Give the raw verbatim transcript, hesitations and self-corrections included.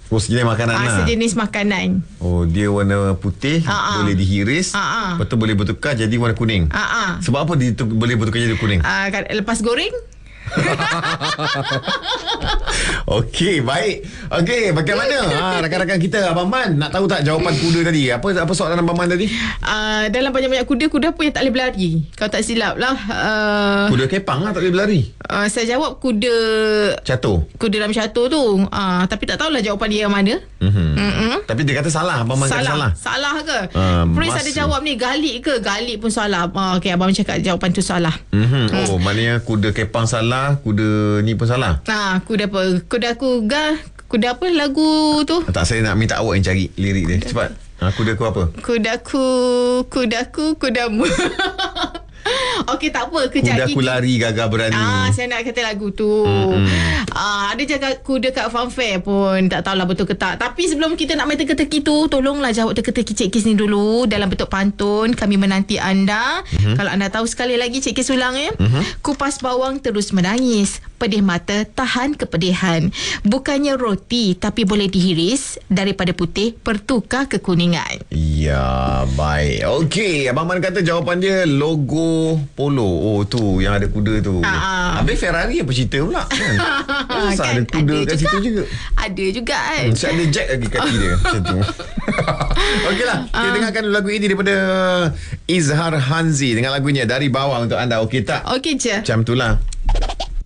Oh, sejenis makanan Ah, lah. sejenis makanan. Oh, dia warna putih, Ah, ah. boleh dihiris, Ah, ah. lepas tu boleh bertukar jadi warna kuning. Ah, ah. Sebab apa dia tu, boleh bertukar jadi kuning? Ah, kan, lepas goreng. Okey, baik. Okey, bagaimana? Ha, rakan-rakan kita, Abang Man, nak tahu tak jawapan kuda tadi? Apa apa soalan Abang Man tadi? Uh, dalam banyak-banyak kuda, kuda apa yang tak boleh berlari? Kalau tak silap lah. Uh, Kuda kepang lah tak boleh berlari. uh, saya jawab kuda Catur. kuda dalam catur tu. Uh, tapi tak tahulah jawapan dia yang mana. Mm-hmm. Mm-mm. Tapi dia kata salah. Abang Man kata salah. Salah ke? Ah, Prince masih. ada jawab ni, galik ke? Galik pun salah. Uh, okay, abang cakap jawapan tu salah. Mm-hmm. Oh, maknanya kuda kepang salah, kuda ni pun salah. Ah, kuda apa? Kuda aku ga, kuda apa lagu tu? Tak, saya nak minta awak yang cari lirik dia. Cepat. Ha, kuda ku apa? Kudaku, kudaku, kudamu. Okey, tak apa. Kejap Kuda lagi. ku lari gagah berani. Ah, saya nak kata lagu tu. Mm-hmm. Ah, ada jaga kuda kat funfair pun tak tahulah betul ke tak. Tapi sebelum kita nak main teka-teki tu, tolonglah jawab teka-teki Cik Kis ni dulu dalam bentuk pantun. Kami menanti anda. Mm-hmm. Kalau anda tahu sekali lagi Cik Kis ulang ya. Mm-hmm. Kupas bawang terus menangis. Pedih mata tahan kepedihan. Bukannya roti tapi boleh dihiris. Daripada putih bertukar ke kuningan. Ya, baik. Okey, Abang Man kata jawapan dia logo Polo. Oh, tu yang ada kuda tu. Ah. Habis Ferrari apa cerita pula kan? Masa Kan, ada kuda ada kat juga. situ juga. Ada juga kan. Hmm, saya ada jack lagi kaki dia macam tu. Okeylah, kita dengarkan dulu lagu ini daripada Izhar Hanzi dengan lagunya Dari Bawah untuk anda. Okey tak? Okey je. Macam itulah.